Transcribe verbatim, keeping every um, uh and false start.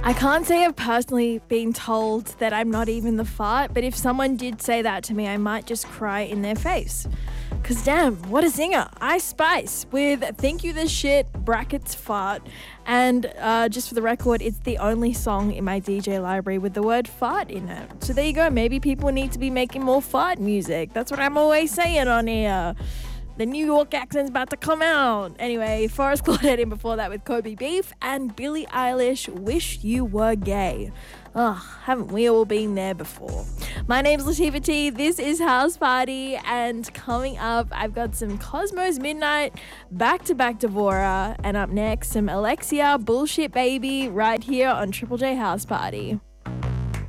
I can't say I've personally been told that I'm not even the fart, but if someone did say that to me, I might just cry in their face. Cause damn, what a singer. Ice Spice with Thank You The Shit, brackets fart. And uh, just for the record, it's the only song in my D J library with the word fart in it. So there you go. Maybe people need to be making more fart music. That's what I'm always saying on here. The New York accent's about to come out. Anyway, Forrest Claudette in before that with Kobe Beef and Billie Eilish, Wish You Were Gay. Ugh, haven't we all been there before? My name's Latifah T. This is House Party, and coming up, I've got some Cosmos Midnight, back-to-back Devora, and up next, some Alexia Bullshit Baby right here on Triple J House Party.